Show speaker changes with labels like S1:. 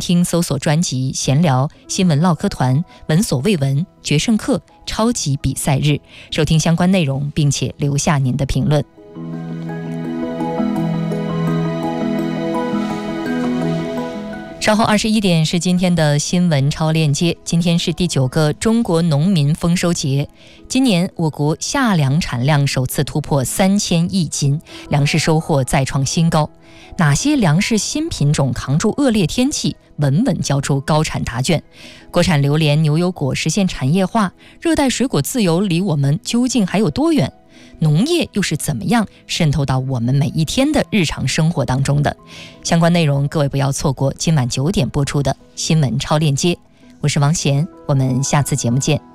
S1: 听搜索专辑闲聊、新闻唠嗑团、闻所未闻、决胜课、超级比赛日，收听相关内容，并且留下您的评论。稍后21点是今天的新闻超链接。今天是第9个中国农民丰收节，今年我国夏粮产量首次突破3000亿斤，粮食收获再创新高。哪些粮食新品种扛住恶劣天气，稳稳交出高产答卷？国产榴莲、牛油果实现产业化，热带水果自由离我们究竟还有多远？农业又是怎么样渗透到我们每一天的日常生活当中的？相关内容各位不要错过今晚9点播出的新闻超链接。我是王贤，我们下次节目见。